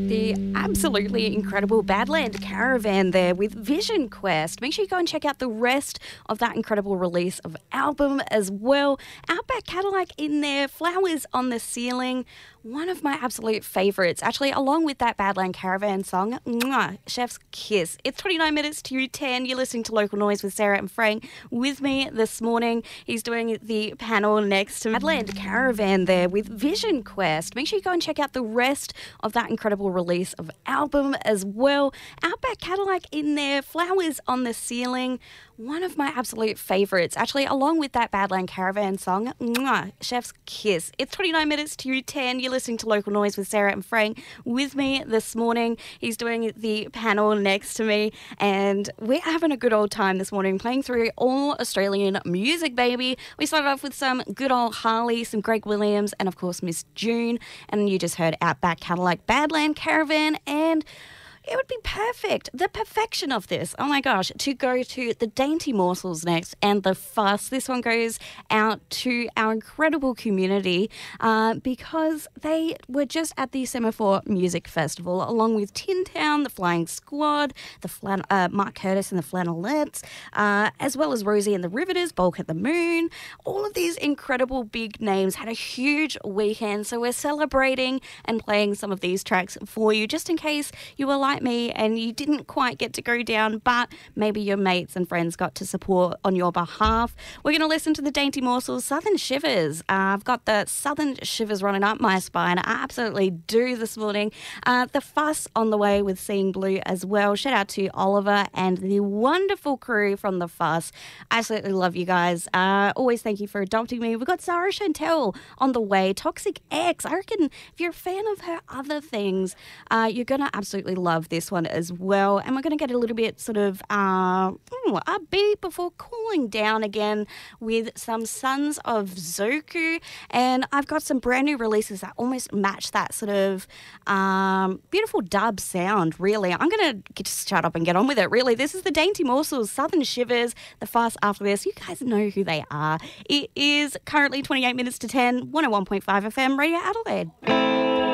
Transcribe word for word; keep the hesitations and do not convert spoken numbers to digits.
The absolutely incredible Badland Caravan there with Vision Quest. Make sure you go and check out the rest of that incredible release of album as well. Outback Cadillac in there, Flowers on the Ceiling, one of my absolute favourites. Actually, along with that Badland Caravan song, mwah, Chef's Kiss. It's twenty-nine minutes to ten. You're listening to Local Noise with Sarah and Frank. With me this morning, he's doing the panel next to Badland Caravan there with Vision Quest. Make sure you go and check out the rest of that incredible release of album as well. Outback Cadillac in there, Flowers on the Ceiling, one of my absolute favourites. Actually, along with that Badland Caravan song, mwah, Chef's Kiss. It's twenty-nine minutes to ten. You're listening to Local Noise with Sarah and Frank. With me this morning, he's doing the panel next to me, and we're having a good old time this morning playing through all Australian music, baby. We started off with some good old Harley, some Greg Williams, and of course Miss June, and you just heard Outback Cadillac, Badland Caravan, and it would be perfect, the perfection of this, oh my gosh, to go to the Dainty Morsels next and the Fuss. This one goes out to our incredible community uh, because they were just at the Semaphore Music Festival along with Tin Town, the Flying Squad, the Flan- uh, Mark Curtis and the Flannelettes, uh, as well as Rosie and the Riveters, Bulk at the Moon. All of these incredible big names had a huge weekend, so we're celebrating and playing some of these tracks for you just in case you were like me and you didn't quite get to go down, but maybe your mates and friends got to support on your behalf. We're going to listen to the Dainty Morsels, Southern Shivers. Uh, I've got the Southern Shivers running up my spine. I absolutely do this morning. Uh, the Fuss on the way with Seeing Blue as well. Shout out to Oliver and the wonderful crew from the Fuss. Absolutely love you guys. Uh, always thank you for adopting me. We've got Sarah Chantel on the way. Toxic X. I reckon if you're a fan of her other things, uh, you're going to absolutely love this one as well. And we're going to get a little bit sort of uh, upbeat before cooling down again with some Sons of Zoku. And I've got some brand new releases that almost match that sort of um, beautiful dub sound, really. I'm going to just shut up and get on with it, really. This is the Dainty Morsels, Southern Shivers, the Fast after this. You guys know who they are. It is currently twenty-eight minutes to ten, one oh one point five F M, Radio Adelaide.